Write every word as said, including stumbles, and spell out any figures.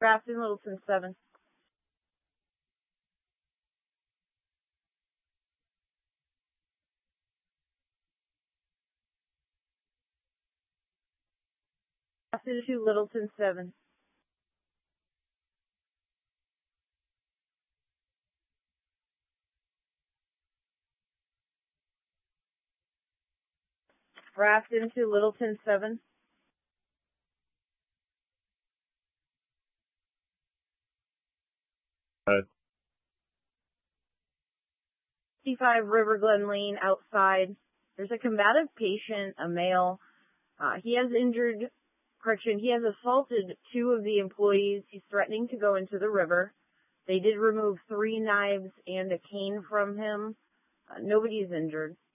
Grafton Littleton seven. Grafton two Littleton seven. Grafton to Littleton seven. Uh, fifty-five River Glen Lane outside. There's a combative patient, a male. Uh, he has injured, correction, he has assaulted two of the employees. He's threatening to go into the river. They did remove three knives and a cane from him. Uh, nobody is injured.